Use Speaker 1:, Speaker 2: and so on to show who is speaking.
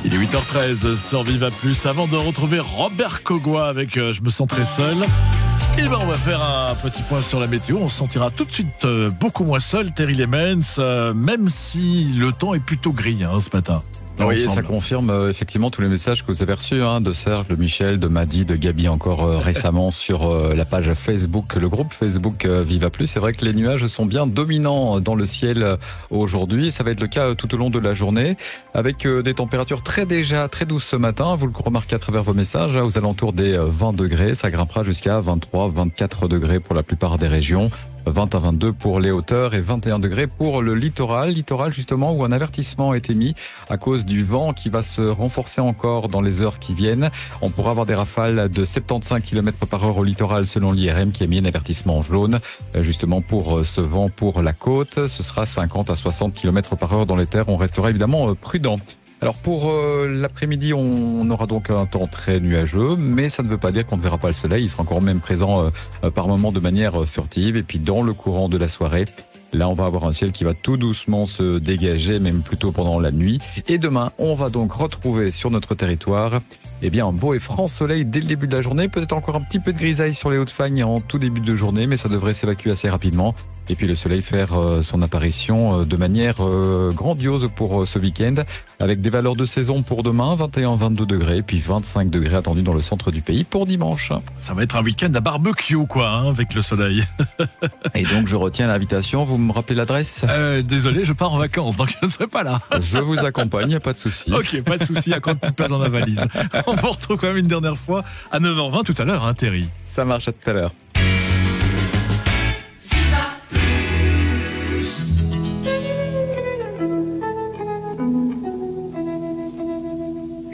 Speaker 1: Il est 8h13 sur Viva Plus. Avant de retrouver Robert Cogua avec Je me sens très seul, on va faire un petit point sur la météo. On se sentira tout de suite beaucoup moins seul, Terry Lemens, même si le temps est plutôt gris ce matin.
Speaker 2: Oui, ça confirme effectivement tous les messages que vous avez reçus de Serge, de Michel, de Madi, de Gabi encore récemment sur la page Facebook, le groupe Facebook Viva Plus. C'est vrai que les nuages sont bien dominants dans le ciel aujourd'hui. Ça va être le cas tout au long de la journée avec des températures très douces ce matin. Vous le remarquez à travers vos messages, aux alentours des 20 degrés. Ça grimpera jusqu'à 23, 24 degrés pour la plupart des régions. 20 à 22 pour les hauteurs et 21 degrés pour le littoral. Littoral justement où un avertissement a été mis à cause du vent qui va se renforcer encore dans les heures qui viennent. On pourra avoir des rafales de 75 km par heure au littoral selon l'IRM qui a mis un avertissement jaune justement pour ce vent pour la côte. Ce sera 50 à 60 km par heure dans les terres. On restera évidemment prudent. Alors pour l'après-midi, on aura donc un temps très nuageux, mais ça ne veut pas dire qu'on ne verra pas le soleil. Il sera encore même présent par moments de manière furtive. Et puis dans le courant de la soirée, là on va avoir un ciel qui va tout doucement se dégager, même plutôt pendant la nuit. Et demain, on va donc retrouver sur notre territoire un beau et franc soleil dès le début de la journée. Peut-être encore un petit peu de grisaille sur les Hauts-de-Fagne en tout début de journée, mais ça devrait s'évacuer assez rapidement. Et puis le soleil faire son apparition de manière grandiose pour ce week-end, avec des valeurs de saison pour demain, 21-22 degrés, puis 25 degrés attendus dans le centre du pays pour dimanche.
Speaker 1: Ça va être un week-end à barbecue, avec le soleil.
Speaker 2: Et donc je retiens l'invitation, vous me rappelez l'adresse ?
Speaker 1: Désolé, je pars en vacances, donc je ne serai pas là.
Speaker 2: Je vous accompagne, y a pas de souci.
Speaker 1: Ok, pas de souci, à quand tu passes dans ma valise. On vous retrouve quand même une dernière fois à 9h20 tout à l'heure, Terry.
Speaker 2: Ça marche, à tout à l'heure.